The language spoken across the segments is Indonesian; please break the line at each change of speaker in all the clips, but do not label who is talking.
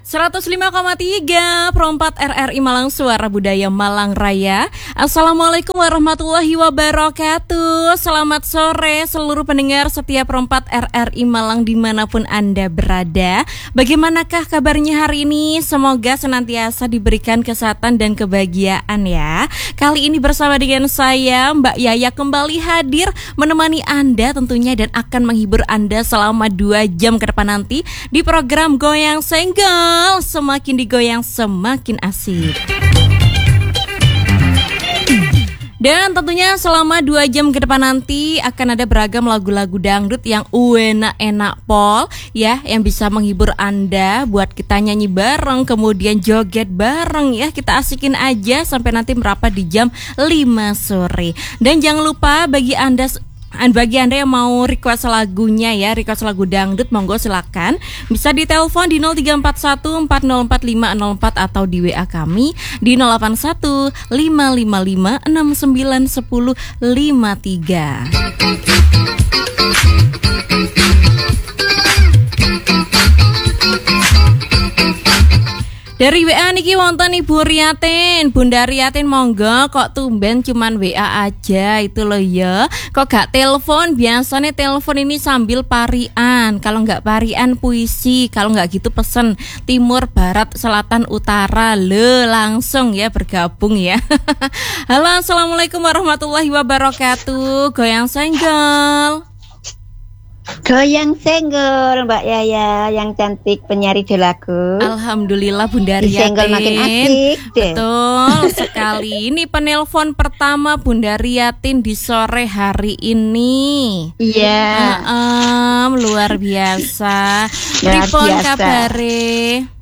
105,3 Perempat RRI Malang, Suara Budaya Malang Raya. Assalamualaikum warahmatullahi wabarakatuh. Selamat sore seluruh pendengar setiap Perempat RRI Malang dimanapun Anda berada. Bagaimanakah kabarnya hari ini? Semoga senantiasa diberikan kesehatan dan kebahagiaan ya. Kali ini bersama dengan saya Mbak Yaya kembali hadir menemani Anda tentunya dan akan menghibur Anda selama 2 jam ke depan nanti di program Goyang Senggol. Semakin digoyang semakin asik. Dan tentunya selama 2 jam ke depan nanti akan ada beragam lagu-lagu dangdut yang enak-enak pol ya, yang bisa menghibur Anda buat kita nyanyi bareng, kemudian joget bareng ya. Kita asikin aja sampai nanti merapat di jam 5 sore. Dan jangan lupa bagi Anda yang mau request lagunya ya, request lagu dangdut, monggo silakan. Bisa ditelepon di 0341 404504 atau di WA kami di 081 555 6910 53. Dari WA niki wonten Ibu Riatin, Bunda Riatin, monggo kok tumben cuman WA aja itu loh ya. Kok gak telepon? Biasanya telepon ini sambil parian. Kalau gak parian puisi, kalau gak gitu pesen timur, barat, selatan, utara. Langsung ya bergabung ya. Halo, assalamualaikum warahmatullahi wabarakatuh. Goyang senggol.
Goyang senggol Mbak Yaya yang cantik penyanyi lagu.
Alhamdulillah Bunda Riatin.
Senggol makin asik deh.
Betul sekali. Ini penelpon pertama Bunda Riatin di sore hari ini.
Iya.
Luar biasa. Pripun kabare?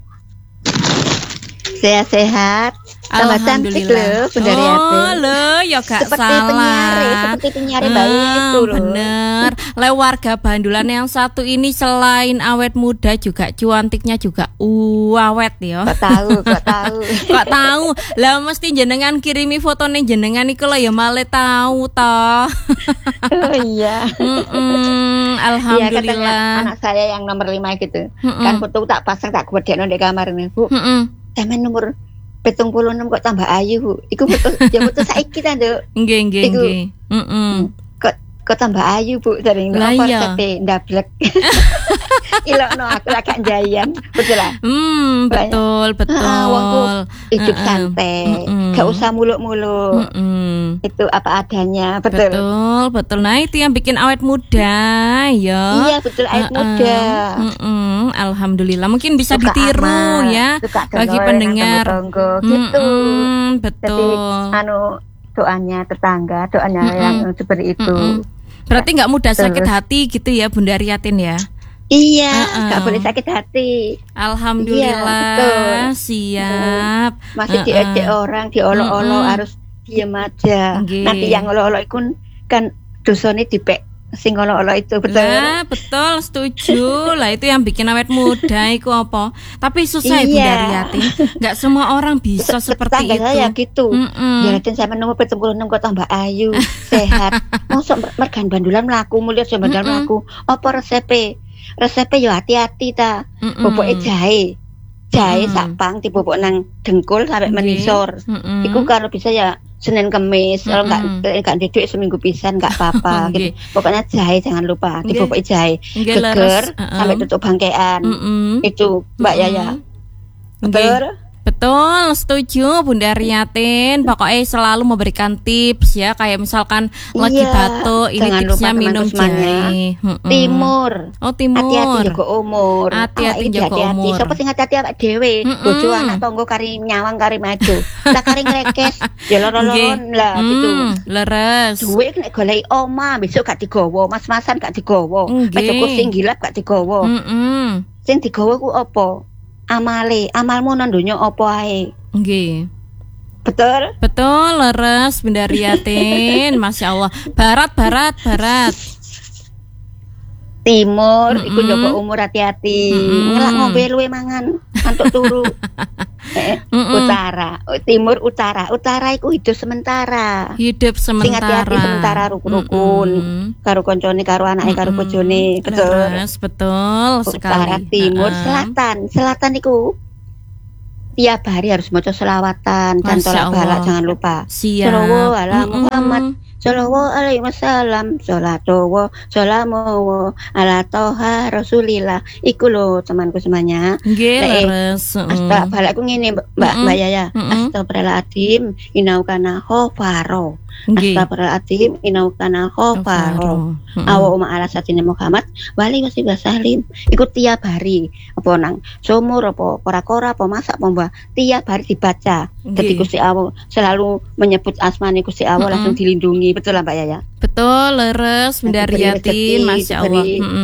Sehat-sehat. Tambah cantik loh Bunda Riatin.
Oh loh, ya gak
seperti
salah.
Seperti penyiar baik itu loh.
Bener. Warga Bandulan yang satu ini selain awet muda juga cuantiknya juga awet ya.
Kok tahu.
Kok tahu? Lah mesti jenengan kirimi fotone jenengan iku lah ya male tahu toh.
Oh iya.
Alhamdulillah.
Iya, katanya anak saya yang nomor 5 gitu. Kan foto tak pasang tak gedekno di kamar nih, Bu. Sampeyan nomor 76 kok tambah ayu, Bu. Iku betul, ya betul saiki ta, Nduk.
Nggih.
Kok tambah ayu, Bu, dari ngopor sate ndablek. Ilokno aku lagi jayan, betul lah.
Betul.
Wong tuh hidup santai, gak usah muluk-muluk. Itu apa adanya, betul.
Betul. Nah, itu yang bikin awet muda, ya.
Iya, betul, awet muda.
Alhamdulillah, mungkin bisa suka ditiru amat, ya bagi pendengar.
Gitu.
Betul.
Jadi, doanya tetangga, doanya yang seperti itu.
Berarti nggak mudah sakit hati gitu ya Bunda Riatin ya?
Iya, nggak boleh sakit hati.
Alhamdulillah, siap.
Masih diejek orang, diolok-olok, harus diam aja. Nanti yang olok-olok itu kan dosanya dipek sing olok-olok itu, betul.
Nah, betul, setuju. Lah itu yang bikin awet muda iku apa? Tapi susah ya Bunda Riatin. Enggak semua orang bisa seperti itu.
Saya gitu. Ya Riatin sampe nomor 76 kok tambah ayu, sehat. Mosok mergan Bandulan mlaku, mulia Bandulan mlaku. Apa resepe? Resepe yo hati-hati ta. Boboke jahe sak pang dibobok nang dengkul sampai menisor. Iku kalau bisa ya Senin Kemis, kalau enggak dedek seminggu pisan enggak apa-apa gitu. Pokoknya jahe jangan lupa, dibobok jahe. Geger sampai tutup bangkean. Itu Mbak Yaya.
Betul, setuju Bunda Riatin. Pokoknya selalu memberikan tips ya, kayak misalkan lagi batuk, ini tipsnya minum jahe.
Timur.
Oh, timur.
Hati-hati jaga umur.
Hati-hati jaga umur.
Sapa sing hati-hati awake dhewe, bojo anak tangga kari nyawang kari maju. Tak kari nglekes, ya loro-loron lah gitu.
Leres.
Duwe nek goleki oma, besok gak digawa, mas-masan gak digawa. Meja kursi gilap gak digawa. Sing digawa ku apa? Amalmu nang donya apa ae.
Nggih.
Betul,
leres Bunda Riatin. Masya Allah. Barat.
Timur, iku jaga umur hati-hati. Ngelak ngombe luwe mangan, antuk turu. Utara, timur, utara iku hidup sementara. Sing hati-hati sementara rukun-rukun. Karo koncone, karo anake, karo bojone.
Betul sekali.
Utara, timur, selatan iku tiap hari harus maca selawatan dan
Masya
tolak balak
Allah.
jangan lupa.
Siap.
Shallallahu ala
Mm-mm.
Muhammad Sallallahu alaihi wasallam Sholatowo Sholamowo ala toha Rasulillah. Iku lho temanku semuanya.
Nggih,
Nek
leres.
Asta balakku ngene Mbak Yaya. Astagfirullahaladzim inaukana khofaro.
Nggih.
Astagfirullahaladzim inaukana khofaro. Awa umma ala satine Muhammad wali wasi wasalim. Iku tiap hari apa nang sumur apa kora-kora apa masak apa mbah tiap hari dibaca. Jadi Gusti Allah selalu menyebut asmane Gusti Allah langsung dilindungi. Betul lah Mbak Yaya.
Betul, leres Bunda Riyatin, Masya Allah.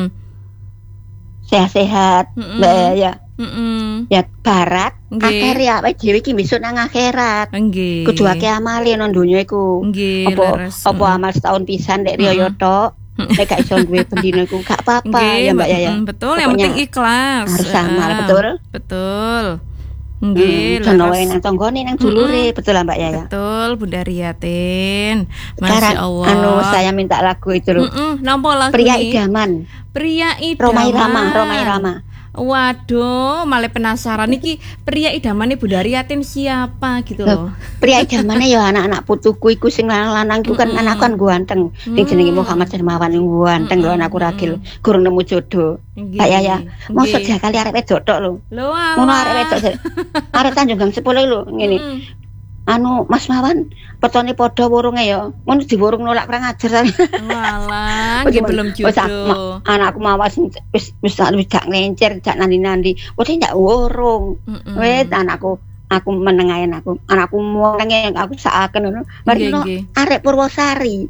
Sehat-sehat Mbak Yaya. Ya barat
Nggih.
akhir ya awake dhewe iki besok nang akhirat.
Nggih.
Kudu akeh amale nang donya iku.
Nggih, leres.
Apa amal setahun pisan nek riyo tok. Nek gak iso duwe bendina iku gak apa-apa
Nggih,
ya Mbak Yaya.
Betul, yang
Pokoknya
penting ikhlas.
harus amal, betul?
Betul. Nggih,
Jono wae
leres.
nang tanggane nang dulure, betul lah Mbak Yaya.
Betul, Bunda Riyatin. Masya
Sekarang
Allah.
saya minta lagu itu loh.
Nampo lagu
Pria
nih?
Idaman.
Pria Idaman.
Romai Rama.
Waduh, malah penasaran iki pria idamane Bunda Riyatin siapa gitu loh.
Pria idamane ya anak-anak putuku iku sing lanang iku kan anakku kan ganteng. Sing jenenge Muhammad Dermawan iku ganteng lho anakku ragil. Gurung nemu jodoh. Mbak Yaya, mosok jakali arek wedok tok lho.
Lho,
Ngono arek wedok. Arek Tanjung Gang 10 lho ngene. Anu Mas Mawan, petone padha wurunge ya. Ngono diwurung nolak kurang ajar.
Walah, nggih belum jodoh.
Anakku mawas wis gak ngencer, gak nandi-nandi. Kok ndak wurung. Wis anakku meneng ae anakku menenge aku sakaken ngono. Mari arek Purwosari.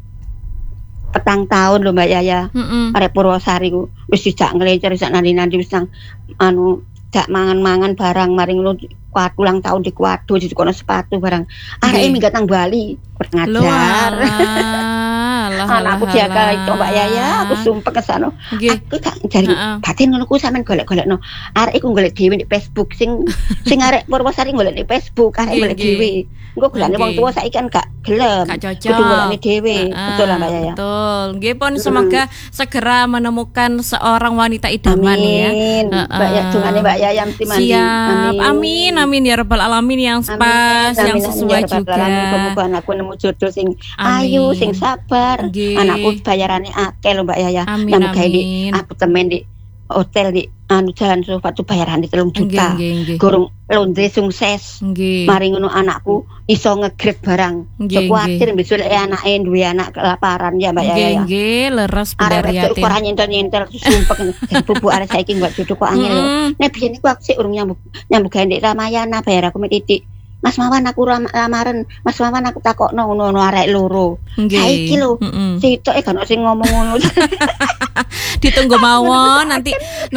Petang tahun lho Mbak Yaya. Arek Purwosari ku wis dijak ngelencer, dijak nandi-nandi wis nang anu jak mangan-mangan barang mari ngono kuatu ulang tahun di kuadu di kono sepatu barang. Areke minggat nang Bali ngajar. Anakku jaga itu Mbak Yaya, aku sumpah kesana. Aku gak jari batin ngono ku sampean golek-golekno. Arek iku golek dhewe di Facebook sing arek Purwosari golek di Facebook, arek golek dhewe. Engko golekane wong tuwa saiki kan gak gelem. Kudu golekne dhewe. Betul lah Mbak Yaya.
Betul. Nggih pun semoga segera menemukan seorang wanita idaman ya.
Mbak Yaya dungane Mbak Yaya mesti mandi.
Siap. Amin ya rabbal alamin yang pas, yang sesuai juga.
Semoga anakku nemu jodoh sing ayu, sing sabar. Anakku bayarannya akeh lho Mbak Yaya. Nang gawe di apartemen di hotel di Jalan Sulfat tuh bayaran di 3 juta. Gurung laundry sukses. Mari ngono anakku iso ngegrade barang. Kuwatir besok anake duwe anak kelaparan ya Mbak Yaya.
Nggih, leres Bunda Riyatin.
Arek ora nyentel-nyentel sumpek bubuk arek saiki gak jodoh kok angel lho. Nek biyen iku aku sik urung nyambung gawe ndek Ramayana bayar aku titik. Mas Mawan aku lamaran, Mas Mawan aku takokno ngono arek loro. Saiki lho, sitoke gak ono sing ngomong ngono.
Ditunggu mawon nanti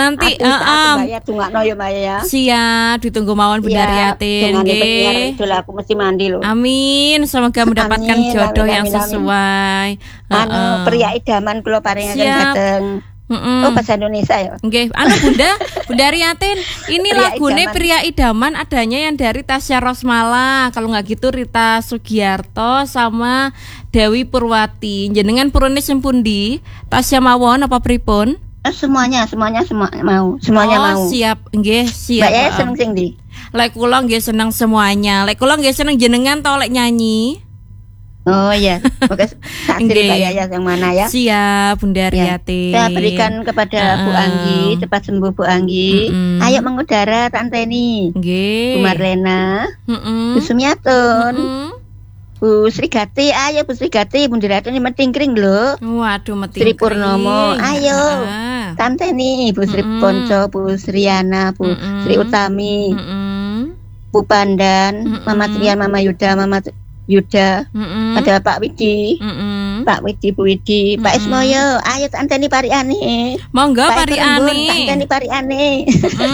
Mbak tungakno ya Mbak ya.
Siap, ditunggu mawon Bunda Riyatin nggih.
Itulah aku mesti mandi lho.
Amin, semoga mendapatkan jodoh yang sesuai.
Pria idaman kula paringaken dateng. Oh bahasa Indonesia ya.
Nggih, Bunda Riyatin, ini lagune Pria Idaman adanya yang dari Tasya Rosmala. Kalau nggak gitu Rita Sugiarto sama Dewi Purwati. Jenengan purune sing pundi? Tasya mawon apa pripun?
Semuanya mau.
Siap, nggih, siap.
Mbak ya seneng sing ndi?
Lek kula nggih seneng semuanya. Lek kula nggih seneng jenengan to lek nyanyi.
Oh iya, oke. Saksi Mbak Yaya yang mana ya?
Siap, Bunda Riyatin.
Saya berikan kepada Bu Anggi, cepat sembuh Bu Anggi. Ayo mengudara Tante ini. Bu Marlena, Bu Sumiatun, Bu Srigati, ayo Bu Srigati, Bunda Riyatin ini metingkring lho.
Waduh, metingkring.
Sri Purnomo, ayo. Tante ini, Bu Sri Ponco, Bu Sriana, Bu Sri Utami, Bu Pandan, Mama Trian, Mama Yuda, Mama Yuda, ada Pak Widi, Pak Widi, Bu Widi, Pak Ismoyo, ayo Tanteni Pariane.
Monggo Pariane.
Tanteni Pariane.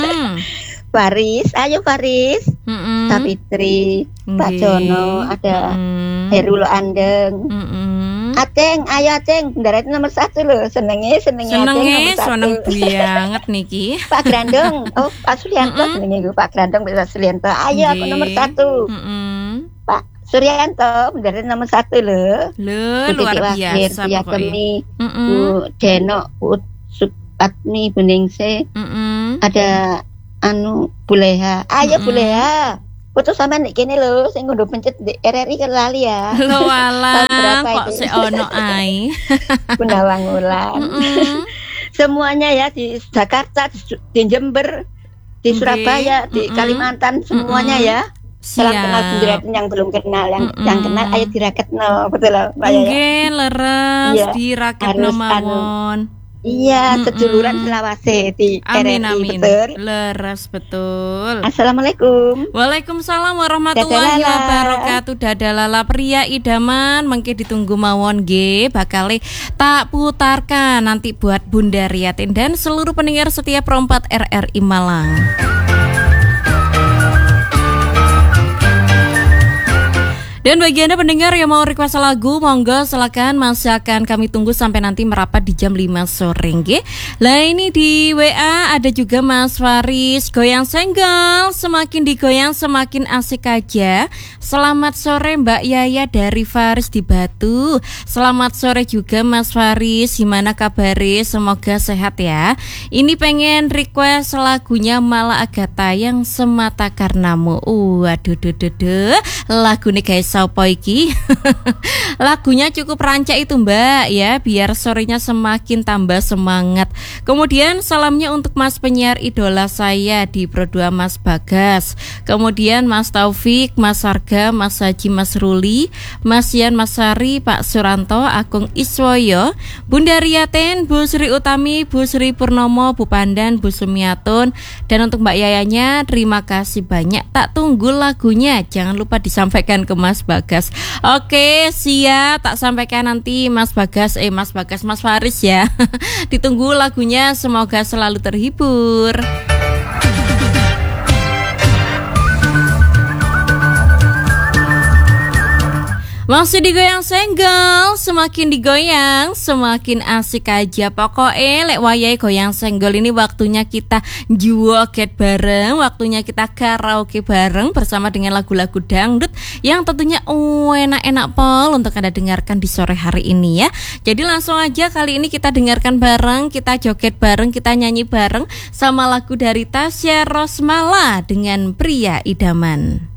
Faris, ayo Faris. Pak Fitri, Pak Jono, ada Herulo Andeng. Ateng, ayo Ateng, darat nomor 1 loh, senenge Ateng nomor 1.
Seneng banget niki.
Pak Grandong, oh Pak Sulianto, senenge Pak Grandong, Pak Sulianto, ayo aku nomor 1. Pak Suryanto, beneran nomor 1 loh.
Luar biasa
ya kami, Bu Deno, Bu Supatmi, Bu Ningse, ada Buleha. Ayo Buleha. Foto sampean nek kene lho sing nggo pencet di RRI kan lali ya.
Lho walah kok sik ono ae.
Gunawan Wulan. Semuanya ya di Jakarta, di Jember, di Surabaya, di Kalimantan semuanya ya. Salam kenal Bundaran yang belum kenal, yang kenal ayo diraketno, betul lho Mbak Yaya.
Nggih, leres diraketno mawon.
Iya, seduluran selawase di RRI,
amin.
betul.
Leres betul.
Assalamualaikum.
Waalaikumsalam warahmatullahi wabarakatuh. Dadalala pria idaman mengke ditunggu mawon nggih, bakal tak putarkan nanti buat Bunda Riatin dan seluruh pendengar setia Pro 4 RRI Malang. Dan bagi Anda pendengar yang mau request lagu, monggo silakan, masih akan kami tunggu sampai nanti merapat di jam 5 sore nggih. Lah ini di WA ada juga Mas Faris, goyang senggol, semakin digoyang semakin asik aja. Selamat sore Mbak Yaya dari Faris di Batu. Selamat sore juga Mas Faris, gimana kabarnya? Semoga sehat ya. Ini pengen request lagunya Mala Agatha yang Semata Karenamu. Waduh, lagu nih guys. Sopo iki? Lagunya cukup rancak itu Mbak ya, biar sorenya semakin tambah semangat. Kemudian salamnya untuk Mas penyiar idola saya di Pro 2 Mas Bagas. Kemudian Mas Taufik, Mas Sarga, Mas Haji, Mas Ruli, Mas Yan, Mas Sari, Pak Suranto, Agung Iswoyo, Bunda Riatin, Bu Sri Utami, Bu Sri Purnomo, Bu Pandan, Bu Sumiatun, dan untuk Mbak Yayanya terima kasih banyak. Tak tunggu lagunya, jangan lupa disampaikan ke Mas Bagas. Oke, siap, tak sampaikan nanti Mas Bagas, Mas Faris ya. Ditunggu lagunya, semoga selalu terhibur. Masih digoyang senggol, semakin digoyang semakin asik aja. Pokoknya lek wayai goyang senggol ini waktunya kita joget bareng, waktunya kita karaoke bareng bersama dengan lagu-lagu dangdut yang tentunya enak-enak pol untuk Anda dengarkan di sore hari ini ya. Jadi langsung aja kali ini kita dengarkan bareng, kita joget bareng, kita nyanyi bareng sama lagu dari Tasya Rosmala dengan Pria Idaman.